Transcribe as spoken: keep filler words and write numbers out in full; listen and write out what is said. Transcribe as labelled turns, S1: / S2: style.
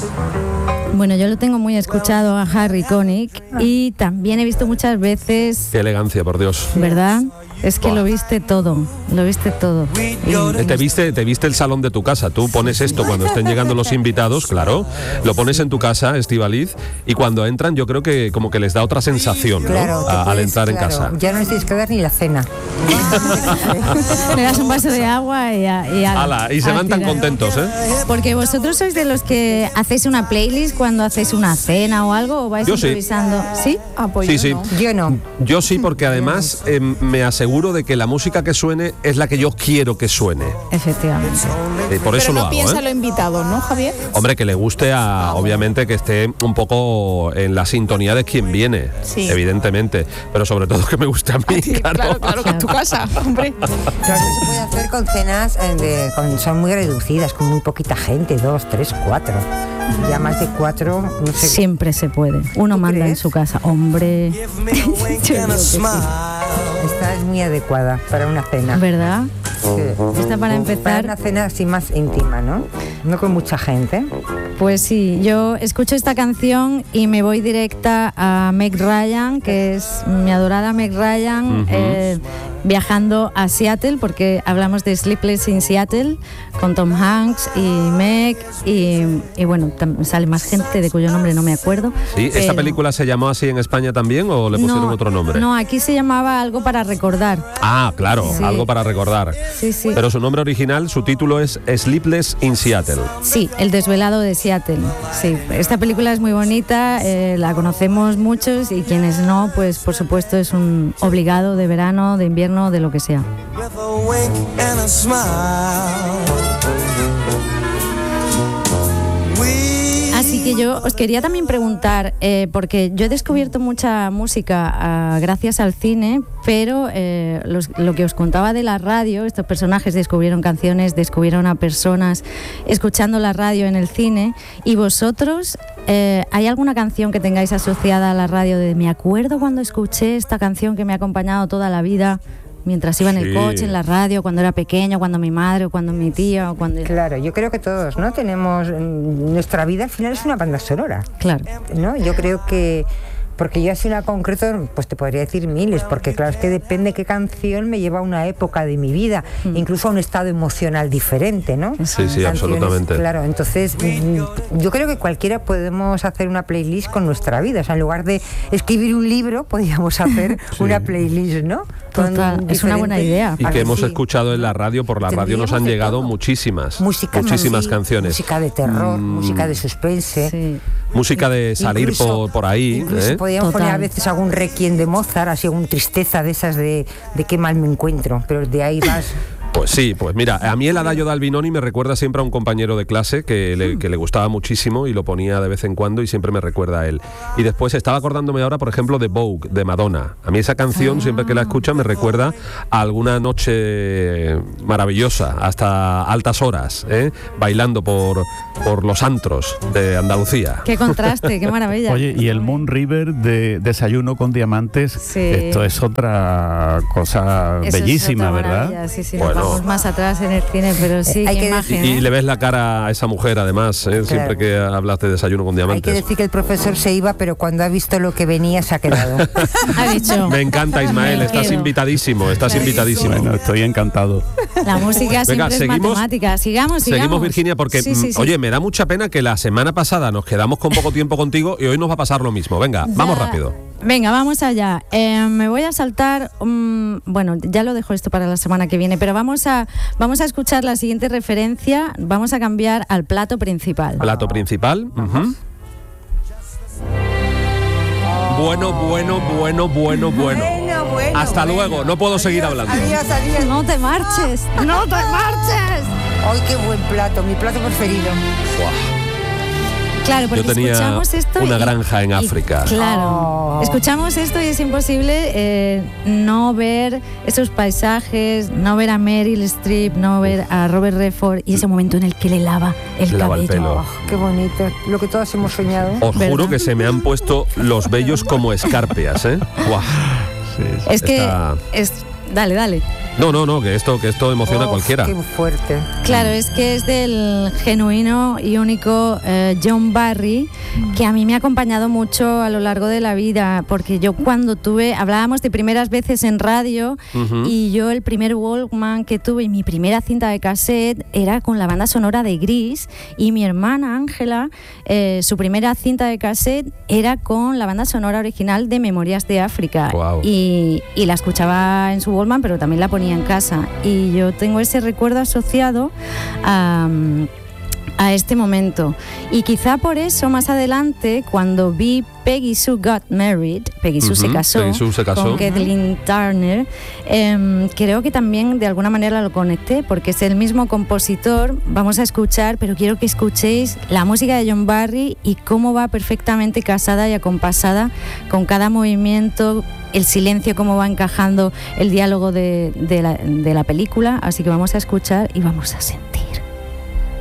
S1: Bueno, yo lo tengo muy escuchado a Harry Connick y también he visto muchas veces...
S2: Qué elegancia, por Dios.
S1: ¿Verdad? Es que
S2: Buah.
S1: lo viste todo, lo viste todo. Y...
S2: Te viste, te viste el salón de tu casa. Tú pones esto cuando estén llegando los invitados, claro. Lo pones en tu casa, Estíbaliz, y cuando entran yo creo que como que les da otra sensación, ¿no?
S3: Claro,
S2: A,
S3: puedes,
S2: al entrar
S3: claro,
S2: en casa.
S3: Ya no les tienes que dar ni la cena.
S1: Le das un vaso de agua y, a, y, a,
S2: Ala, y se van tan contentos, ¿eh?
S1: Porque vosotros sois de los que hacéis una playlist cuando hacéis una cena o algo, o vais
S2: Yo sí.
S1: improvisando. ¿Sí?
S4: Ah, pues
S2: Sí,
S4: yo
S2: sí.
S4: no.
S3: Yo no.
S2: Yo sí, porque además eh, me aseguro de que la música que suene es la que yo quiero que suene.
S1: Efectivamente.
S2: Eh, por eso
S4: Pero no
S2: lo hago,
S4: piensa
S2: ¿eh?
S4: lo invitado, ¿no, Javier?
S2: Hombre, que le guste a, obviamente, que esté un poco en la sintonía de quien viene,
S4: Sí.
S2: evidentemente, pero sobre todo que me guste a mí,
S4: Sí,
S2: claro.
S4: claro, claro, que es tu casa, hombre.
S3: Claro, eso se puede hacer con cenas eh, de, con, son muy reducidas, con muy poquita gente, dos, tres, cuatro. Ya más de cuatro, no sé.
S1: Siempre se puede. Uno
S3: ¿Tú
S1: manda
S3: crees?
S1: en su casa. Hombre. Yo creo que sí.
S3: Esta es muy adecuada para una cena.
S1: ¿Verdad?
S3: Sí.
S1: Esta para
S3: Para
S1: empezar.
S3: una cena así más íntima, ¿no? No con mucha gente.
S1: Pues sí, yo escucho esta canción y me voy directa a Meg Ryan, que es mi adorada Meg Ryan,
S2: Ujú.
S1: eh, viajando a Seattle, porque hablamos de Sleepless in Seattle, con Tom Hanks y Meg, y, y bueno, tam- sale más gente de cuyo nombre no me acuerdo.
S2: Sí, ¿esta
S1: pero-
S2: película se llamó así en España también o le pusieron
S1: no,
S2: otro nombre?
S1: No, aquí se llamaba Algo para recordar.
S2: Ah, claro,
S1: Sí.
S2: algo para recordar.
S1: Sí, sí.
S2: Pero su nombre original, su título es Sleepless in Seattle.
S1: Sí, El desvelado de Seattle. Sí, esta película es muy bonita, eh, la conocemos muchos y quienes no, pues por supuesto es un obligado de verano, de invierno, de lo que sea. Así que yo os quería también preguntar, eh, porque yo he descubierto mucha música ah, gracias al cine, pero eh, los- lo que os contaba de la radio, estos personajes descubrieron canciones, descubrieron a personas escuchando la radio en el cine, y vosotros, eh, ¿hay alguna canción que tengáis asociada a la radio de me acuerdo cuando escuché esta canción que me ha acompañado toda la vida? Mientras iba en el
S2: Sí.
S1: coche, en la radio, cuando era pequeño, cuando mi madre o cuando mi tía o cuando...
S3: Claro, yo creo que todos, ¿no? Tenemos... mm, Nuestra vida al final es una banda sonora,
S1: Claro.
S3: ¿no? Yo creo que... Porque yo así en concreto, pues te podría decir miles, porque claro, es que depende qué canción me lleva a una época de mi vida,
S1: Mm.
S3: incluso a un estado emocional diferente, ¿no?
S2: Sí, sí,
S3: Canciones,
S2: absolutamente.
S3: Claro, entonces mm, yo creo que cualquiera podemos hacer una playlist con nuestra vida, o sea, en lugar de escribir un libro, podríamos hacer
S2: Sí.
S3: una playlist, ¿no? Con
S1: Total, es una buena
S3: diferentes-
S1: idea.
S2: Y
S3: ¿A
S2: que hemos
S3: sí?
S2: escuchado en la radio, por la radio nos
S3: Tendríamos
S2: han
S3: de
S2: llegado
S3: todo.
S2: muchísimas,
S3: Música,
S2: muchísimas
S3: sí,
S2: canciones.
S3: música de terror,
S2: Mm,
S3: música de suspense.
S1: Sí.
S2: Música de salir
S3: Incluso-
S2: por, por ahí.
S3: Incluso
S2: ¿eh?
S3: podríamos
S1: Total.
S3: poner a veces algún requiem de Mozart, así algún tristeza de esas de, de qué mal me encuentro, pero de ahí vas.
S2: Pues sí, pues mira, a mí el adagio de Albinoni me recuerda siempre a un compañero de clase que le, que le gustaba muchísimo y lo ponía de vez en cuando y siempre me recuerda a él. Y después estaba acordándome ahora, por ejemplo, de Vogue, de Madonna. A mí esa canción, siempre que la escucho, me recuerda a alguna noche maravillosa, hasta altas horas, ¿eh? bailando por, por los antros de Andalucía.
S1: Qué contraste, qué maravilla.
S5: Oye, y el Moon River de Desayuno con Diamantes,
S1: Sí.
S5: esto es otra cosa
S1: Eso es
S5: bellísima,
S1: otra
S5: ¿verdad?
S1: maravilla. Sí, sí,
S2: Bueno.
S1: nos vamos más atrás en el cine, pero sí,
S3: Hay
S1: qué
S3: que
S1: imagen.
S2: Y,
S1: ¿eh?
S2: y le ves la cara a esa mujer, además, ¿eh? siempre
S3: Claro.
S2: que hablas de Desayuno con
S3: Hay que
S2: Diamantes.
S3: decir que el profesor se iba, pero cuando ha visto lo que venía se ha quedado.
S1: Ha dicho,
S2: Me encanta, Ismael,
S1: Me
S2: estás
S1: quedo.
S2: invitadísimo, estás invitadísimo.
S5: Bueno, estoy encantado.
S1: la música siempre
S2: Venga,
S1: es
S2: seguimos.
S1: matemática. Sigamos, sigamos.
S2: Seguimos, Virginia, porque,
S1: Sí, sí, sí.
S2: mm, oye, me da mucha pena que la semana pasada nos quedamos con poco tiempo contigo y hoy nos va a pasar lo mismo. Venga, vamos
S1: Ya.
S2: rápido.
S1: Venga, vamos allá. Eh, me voy a saltar, um, bueno, ya lo dejo esto para la semana que viene, pero vamos a, vamos a escuchar la siguiente referencia. Vamos a cambiar al plato principal.
S2: Plato principal. Ujú. Bueno, bueno, bueno, bueno, bueno.
S3: Bueno, bueno,
S2: Hasta
S3: bueno.
S2: luego, no puedo seguir hablando.
S3: Adiós, adiós.
S1: No te marches, no te marches.
S3: ¡Ay, qué buen plato! Mi plato preferido.
S2: Buah.
S1: Claro, porque
S2: Yo tenía
S1: escuchamos esto
S2: una
S1: y-
S2: granja en
S1: y-
S2: África.
S1: Claro,
S3: Oh.
S1: escuchamos esto y es imposible eh, no ver esos paisajes, no ver a Meryl Streep, no ver a Robert Redford y ese momento en el que le lava el
S2: Lava el
S1: cabello.
S2: pelo.
S3: Oh, ¡Qué bonito! Lo que todos hemos soñado.
S2: Os
S1: ¿Verdad?
S2: juro que se me han puesto los vellos como escarpias, ¿eh? Buah.
S5: Sí, sí.
S1: Es que
S2: Está-
S1: es, Dale, dale.
S2: No, no, no, que esto, que esto emociona a
S3: Uf,
S2: cualquiera.
S3: Qué fuerte.
S1: Claro, es que es del genuino y único eh, John Barry, que a mí me ha acompañado mucho a lo largo de la vida, porque yo cuando tuve, hablábamos de primeras veces en radio,
S2: Ujú.
S1: y yo el primer Walkman que tuve y mi primera cinta de cassette era con la banda sonora de Gris, y mi hermana Ángela, eh, su primera cinta de cassette era con la banda sonora original de Memorias de África.
S2: Guau.
S1: y, y la escuchaba en su Walkman, pero también la ponía en casa, y yo tengo ese recuerdo asociado a, a este momento, y quizá por eso más adelante, cuando vi Peggy Sue Got Married, Peggy Sue se
S2: Ujú,
S1: casó,
S2: Peggy Sue se casó.
S1: con Kathleen Turner, eh, creo que también de alguna manera lo conecté, porque es el mismo compositor. Vamos a escuchar, pero quiero que escuchéis la música de John Barry y cómo va perfectamente casada y acompasada con cada movimiento, el silencio, cómo va encajando el diálogo de, de, la, de la película. Así que vamos a escuchar y vamos a sentir.